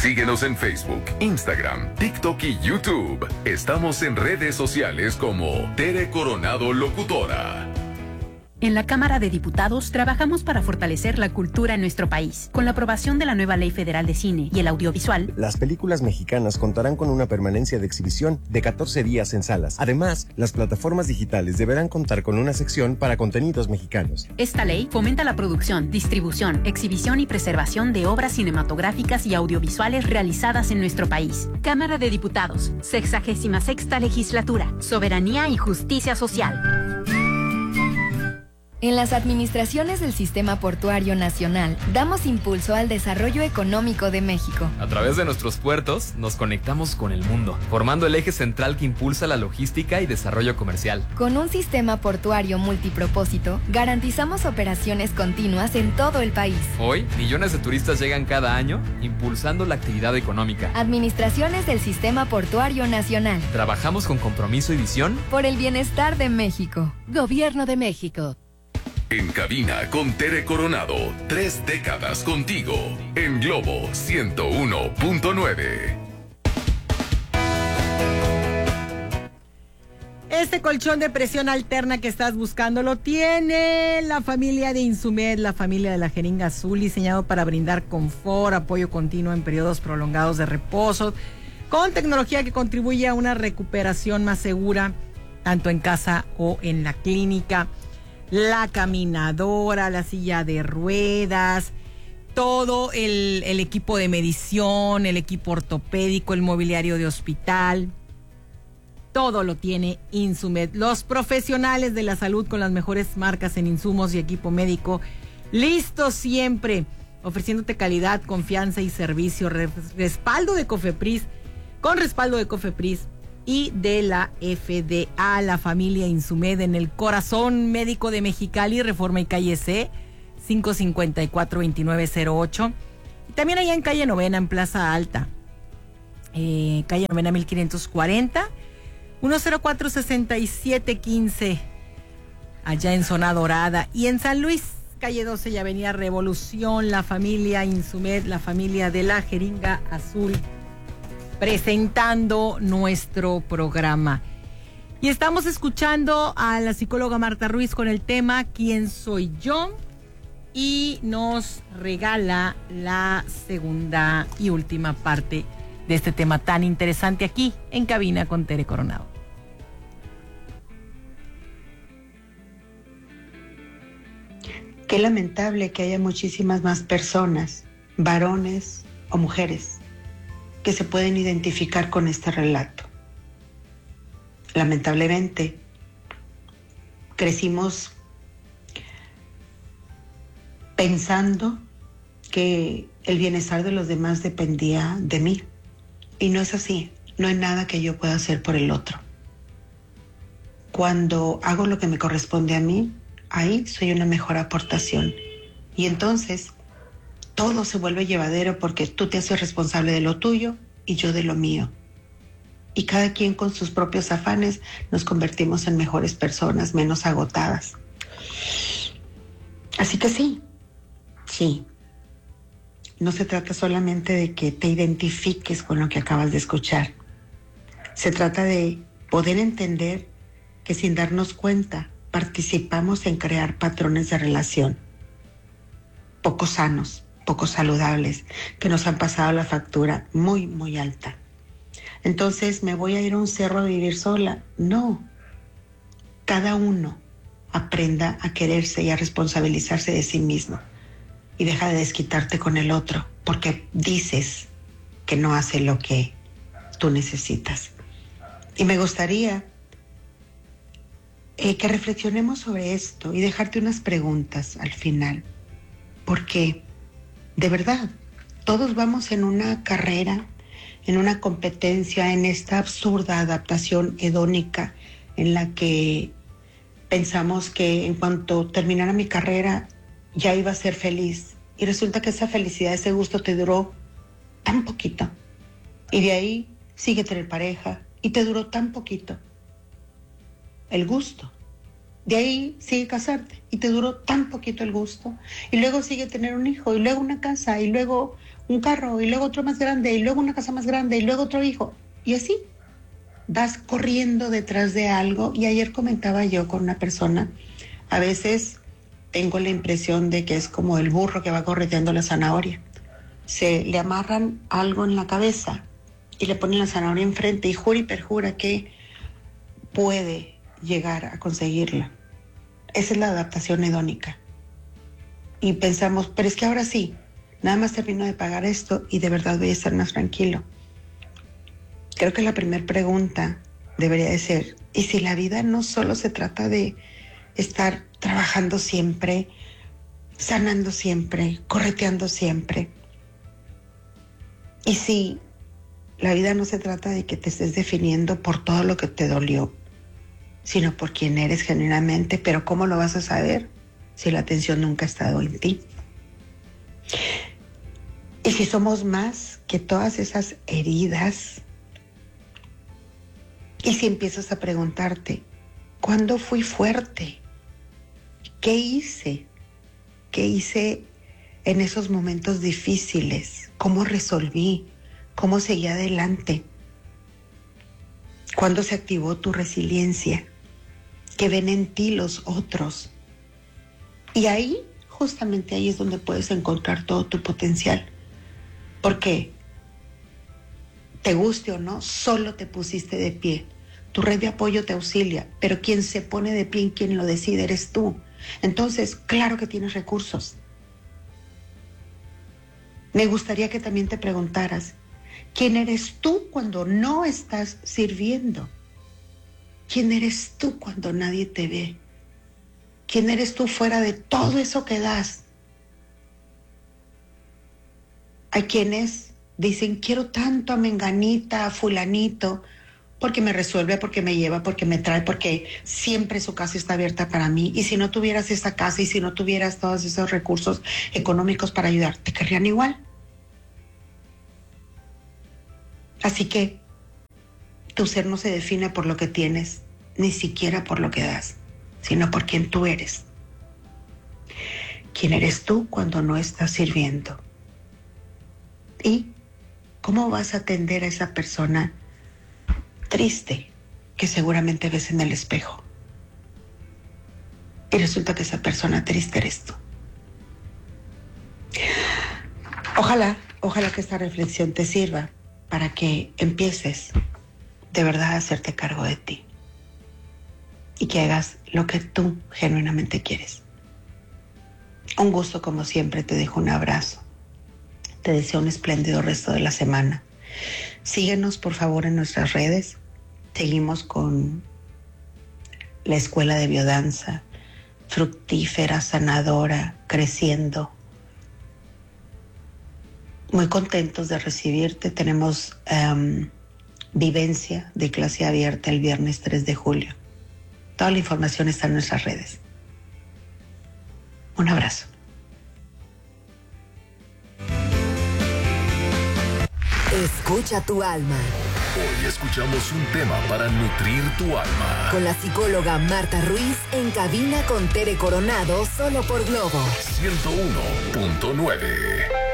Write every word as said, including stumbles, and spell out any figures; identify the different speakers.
Speaker 1: Síguenos en Facebook, Instagram, TikTok y YouTube. Estamos en redes sociales como Tere Coronado Locutora.
Speaker 2: En la Cámara de Diputados trabajamos para fortalecer la cultura en nuestro país. Con la aprobación de la nueva Ley Federal de Cine y el Audiovisual,
Speaker 3: las películas mexicanas contarán con una permanencia de exhibición de catorce días en salas. Además, las plataformas digitales deberán contar con una sección para contenidos mexicanos.
Speaker 2: Esta ley fomenta la producción, distribución, exhibición y preservación de obras cinematográficas y audiovisuales realizadas en nuestro país. Cámara de Diputados, sexagésima sexta Legislatura, Soberanía y Justicia Social.
Speaker 4: En las administraciones del Sistema Portuario Nacional, damos impulso al desarrollo económico de México.
Speaker 5: A través de nuestros puertos, nos conectamos con el mundo, formando el eje central que impulsa la logística y desarrollo comercial.
Speaker 4: Con un sistema portuario multipropósito, garantizamos operaciones continuas en todo el país.
Speaker 5: Hoy, millones de turistas llegan cada año, impulsando la actividad económica.
Speaker 4: Administraciones del Sistema Portuario Nacional.
Speaker 5: Trabajamos con compromiso y visión
Speaker 4: por el bienestar de México.
Speaker 2: Gobierno de México.
Speaker 1: En cabina con Tere Coronado, tres décadas contigo, en Globo ciento uno punto nueve.
Speaker 6: Este colchón de presión alterna que estás buscando lo tiene la familia de Insumed, la familia de la jeringa azul, diseñado para brindar confort, apoyo continuo en periodos prolongados de reposo, con tecnología que contribuye a una recuperación más segura, tanto en casa o en la clínica. La caminadora, la silla de ruedas, todo el, el equipo de medición, el equipo ortopédico, el mobiliario de hospital, todo lo tiene Insumed. Los profesionales de la salud con las mejores marcas en insumos y equipo médico, listos siempre, ofreciéndote calidad, confianza y servicio. Respaldo de Cofepris, con respaldo de Cofepris y de la F D A, la familia Insumed, en el corazón médico de Mexicali, Reforma y Calle C, cinco cincuenta y cuatro, veintinueve cero ocho. Y también allá en Calle Novena, en Plaza Alta, eh, Calle Novena mil quinientos cuarenta, ciento cuatro, sesenta y siete quince, allá en Zona Dorada. Y en San Luis, Calle doce y Avenida Revolución, la familia Insumed, la familia de la jeringa azul, presentando nuestro programa. Y estamos escuchando a la psicóloga Marta Ruiz con el tema ¿Quién soy yo? Y nos regala la segunda y última parte de este tema tan interesante aquí en Cabina con Tere Coronado.
Speaker 7: Qué lamentable que haya muchísimas más personas, varones o mujeres, que se pueden identificar con este relato. Lamentablemente, crecimos pensando que el bienestar de los demás dependía de mí. Y no es así. No hay nada que yo pueda hacer por el otro. Cuando hago lo que me corresponde a mí, ahí soy una mejor aportación. Y entonces todo se vuelve llevadero porque tú te haces responsable de lo tuyo y yo de lo mío. Y cada quien con sus propios afanes nos convertimos en mejores personas, menos agotadas. Así que sí, sí. No se trata solamente de que te identifiques con lo que acabas de escuchar. Se trata de poder entender que sin darnos cuenta participamos en crear patrones de relación poco sanos, poco saludables, que nos han pasado la factura muy, muy alta. Entonces, ¿me voy a ir a un cerro a vivir sola? No. Cada uno aprenda a quererse y a responsabilizarse de sí mismo. Y deja de desquitarte con el otro, porque dices que no hace lo que tú necesitas. Y me gustaría eh, que reflexionemos sobre esto y dejarte unas preguntas al final. Porque, de verdad, todos vamos en una carrera, en una competencia, en esta absurda adaptación hedónica en la que pensamos que en cuanto terminara mi carrera ya iba a ser feliz. Y resulta que esa felicidad, ese gusto te duró tan poquito. Y de ahí sigue tener pareja y te duró tan poquito. El gusto De ahí sigue casarte y te duró tan poquito el gusto. Y luego sigue tener un hijo, y luego una casa, y luego un carro, y luego otro más grande, y luego una casa más grande, y luego otro hijo. Y así vas corriendo detrás de algo. Y ayer comentaba yo con una persona, a veces tengo la impresión de que es como el burro que va correteando la zanahoria. Se le amarran algo en la cabeza y le ponen la zanahoria enfrente y jura y perjura que puede llegar a conseguirla. Esa es la adaptación hedónica. Y pensamos, pero es que ahora sí, nada más termino de pagar esto y de verdad voy a estar más tranquilo. Creo que la primera pregunta debería de ser, ¿y si la vida no solo se trata de estar trabajando siempre, sanando siempre, correteando siempre? ¿Y si la vida no se trata de que te estés definiendo por todo lo que te dolió, sino por quién eres genuinamente? Pero ¿cómo lo vas a saber si la atención nunca ha estado en ti? Y si somos más que todas esas heridas, y si empiezas a preguntarte, ¿cuándo fui fuerte? ¿Qué hice? ¿Qué hice en esos momentos difíciles? ¿Cómo resolví? ¿Cómo seguí adelante? ¿Cuándo se activó tu resiliencia? ¿Qué ven en ti los otros? Y ahí, justamente ahí es donde puedes encontrar todo tu potencial. Porque, te guste o no, solo te pusiste de pie. Tu red de apoyo te auxilia, pero quien se pone de pie y quien lo decide eres tú. Entonces, claro que tienes recursos. Me gustaría que también te preguntaras, ¿quién eres tú cuando no estás sirviendo? ¿Quién eres tú cuando nadie te ve? ¿Quién eres tú fuera de todo eso que das? Hay quienes dicen, quiero tanto a menganita, a fulanito, porque me resuelve, porque me lleva, porque me trae, porque siempre su casa está abierta para mí. Y si no tuvieras esa casa y si no tuvieras todos esos recursos económicos para ayudar, ¿te querrían igual? Así que tu ser no se define por lo que tienes, ni siquiera por lo que das, sino por quién tú eres. ¿Quién eres tú cuando no estás sirviendo? ¿Y cómo vas a atender a esa persona triste que seguramente ves en el espejo? Y resulta que esa persona triste eres tú. Ojalá, ojalá que esta reflexión te sirva para que empieces de verdad a hacerte cargo de ti y que hagas lo que tú genuinamente quieres. Un gusto como siempre, te dejo un abrazo. Te deseo un espléndido resto de la semana. Síguenos por favor en nuestras redes. Seguimos con la Escuela de Biodanza, fructífera, sanadora, creciendo. Muy contentos de recibirte. Tenemos um, vivencia de clase abierta el viernes tres de julio. Toda la información está en nuestras redes. Un abrazo.
Speaker 8: Escucha tu alma.
Speaker 1: Hoy escuchamos un tema para nutrir tu alma.
Speaker 8: Con la psicóloga Marta Ruiz en cabina con Tere Coronado, solo por Globo
Speaker 1: ciento uno punto nueve.